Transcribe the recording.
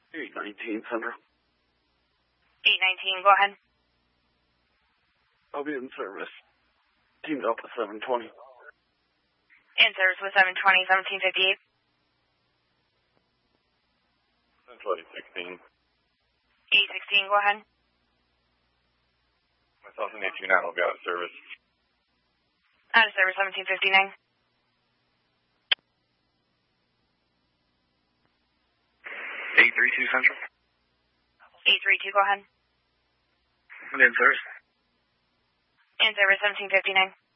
819 Central. 819, go ahead. I'll be in service. Teamed up with 720. In service with 720, 1758. 2016. 816, go ahead. Myself and 829 will be out of service. Out of service, 1759. 832 Central. 832, go ahead. In service. In service, 1759.